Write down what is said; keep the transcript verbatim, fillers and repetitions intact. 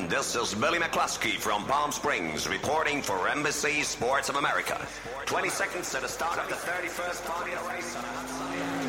This is Billy McCluskey from Palm Springs reporting for Embassy Sports of America. twenty seconds to the start of the thirty-first party race.